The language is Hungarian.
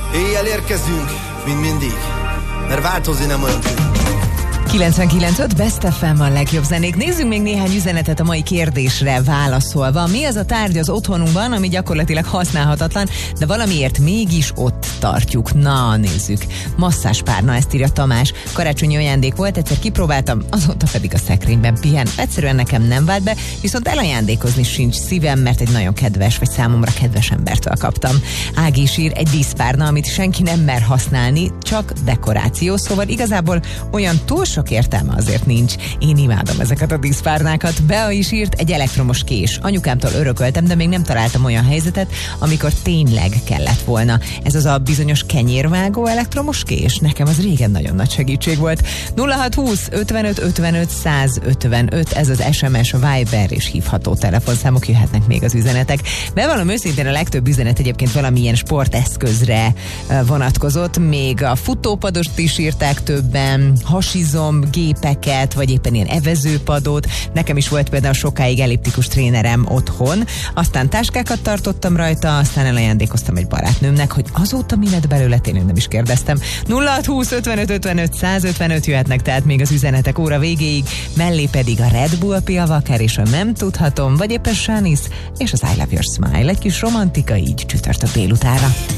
Éjjel érkezünk, mint mindig, mert változni nem olyan könnyű. 99.5 Best FM a legjobb zenék. Nézzünk még néhány üzenetet a mai kérdésre válaszolva. Mi az a tárgy az otthonunkban, ami gyakorlatilag használhatatlan, de valamiért mégis ott tartjuk? Na, nézzük. Masszázspárna, ezt írja Tamás. Karácsonyi ajándék volt, egyszer kipróbáltam, azóta pedig a szekrényben pihen. Egyszerűen nekem nem vált be, viszont elajándékozni sincs szívem, mert egy nagyon kedves, vagy számomra kedves embertől kaptam. Ági is ír, egy díszpárna, amit senki nem mer használni, csak dekoráció, szóval igazából olyan túl sok értelme azért nincs. Én imádom ezeket a díszpárnákat. Bea is írt, egy elektromos kés. Anyukámtól örököltem, de még nem találtam olyan helyzetet, amikor tényleg kellett volna. Ez az a bizonyos kenyérvágó elektromos kés? Nekem az régen nagyon nagy segítség volt. 0620 55 55 155, ez az SMS, Viber és hívható telefonszámok, jöhetnek még az üzenetek. Bevallom őszintén, a legtöbb üzenet egyébként valamilyen sporteszközre vonatkozott, még a futópadost is írták többen, hasizom, gépeket, vagy éppen ilyen evezőpadot. Nekem is volt például sokáig elliptikus trénerem otthon, aztán táskákat tartottam rajta, aztán elajándékoztam egy barátnőmnek, hogy azóta mi lett belőle, tényleg nem is kérdeztem. 0620 55 55 155, jöhetnek tehát még az üzenetek óra végéig, mellé pedig a Red Bull Pia Vaker és a Nem tudhatom, vagy éppen Shanice és az I Love Your Smile, egy kis romantika így csütörtök délutára.